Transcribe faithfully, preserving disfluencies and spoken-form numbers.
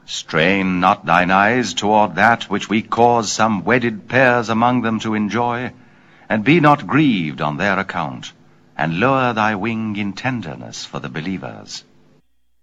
Strain not thine eyes toward that which we cause some wedded pairs among them to enjoy, and be not grieved on their account, and lower thy wing in tenderness for the believers.